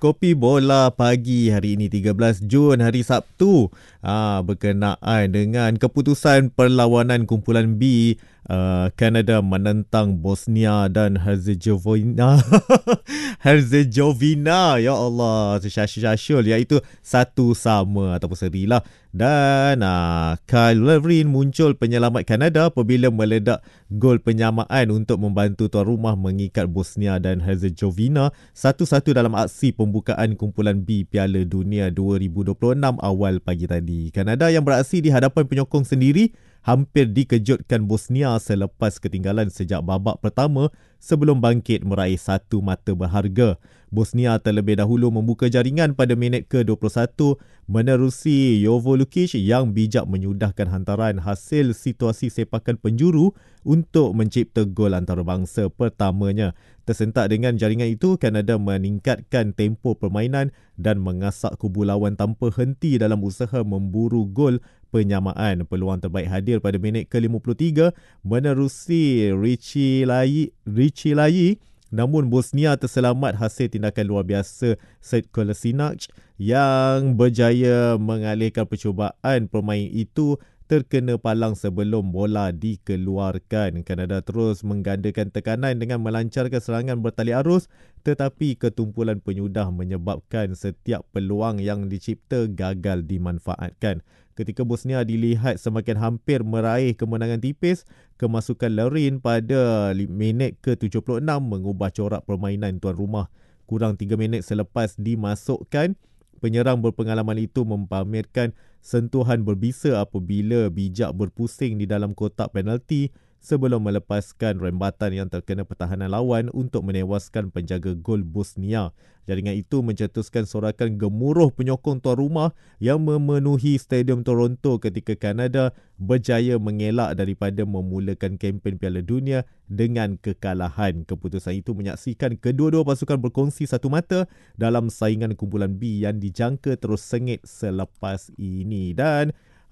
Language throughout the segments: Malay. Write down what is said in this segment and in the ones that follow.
Kopi Bola Pagi hari ini 13 Jun hari Sabtu berkenaan dengan keputusan perlawanan kumpulan B Kanada menentang Bosnia dan Herzegovina. Herzegovina, ya Allah, syasyul iaitu 1-1 ataupun seri lah. Dan Kyle Larin muncul penyelamat Kanada apabila meledak gol penyamaan untuk membantu tuan rumah mengikat Bosnia dan Herzegovina 1-1 dalam aksi pembukaan kumpulan B Piala Dunia 2026 awal pagi tadi. Kanada yang beraksi di hadapan penyokong sendiri hampir dikejutkan Bosnia selepas ketinggalan sejak babak pertama sebelum bangkit meraih satu mata berharga. Bosnia terlebih dahulu membuka jaringan pada minit ke-21 menerusi Jovo Lukic yang bijak menyudahkan hantaran hasil situasi sepakan penjuru untuk mencipta gol antarabangsa pertamanya. Tersentak dengan jaringan itu, Kanada meningkatkan tempo permainan dan mengasak kubu lawan tanpa henti dalam usaha memburu gol penyamaan. Peluang terbaik hadir pada minit ke-53 menerusi Richie Layi. Namun Bosnia terselamat hasil tindakan luar biasa Sead Kolasinac yang berjaya mengalihkan percubaan pemain itu terkena palang sebelum bola dikeluarkan. Kanada terus menggandakan tekanan dengan melancarkan serangan bertali arus, tetapi ketumpulan penyudah menyebabkan setiap peluang yang dicipta gagal dimanfaatkan. Ketika Bosnia dilihat semakin hampir meraih kemenangan tipis, kemasukan Larin pada minit ke-76 mengubah corak permainan tuan rumah. Kurang 3 minit selepas dimasukkan, penyerang berpengalaman itu mempamerkan sentuhan berbisa apabila bijak berpusing di dalam kotak penalti sebelum melepaskan rembatan yang terkena pertahanan lawan untuk menewaskan penjaga gol Bosnia. Jaringan itu mencetuskan sorakan gemuruh penyokong tuan rumah yang memenuhi Stadium Toronto ketika Kanada berjaya mengelak daripada memulakan kempen Piala Dunia dengan kekalahan. Keputusan itu menyaksikan kedua-dua pasukan berkongsi satu mata dalam saingan kumpulan B yang dijangka terus sengit selepas ini. Dan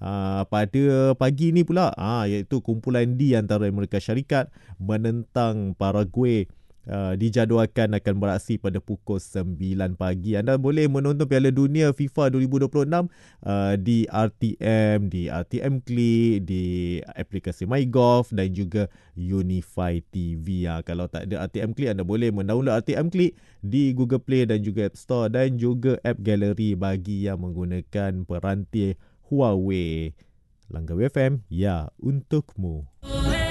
pada pagi ini pula iaitu kumpulan D antara Amerika Syarikat menentang Paraguay dijadualkan akan beraksi pada pukul 9 pagi. Anda boleh menonton Piala Dunia FIFA 2026 di RTM, di RTM Click, di aplikasi MyGolf dan juga Unify TV. Kalau tak ada RTM Click, anda boleh mendownload RTM Click di Google Play dan juga App Store dan juga App Gallery bagi yang menggunakan peranti Huawei. Langkawi FM, ya untukmu.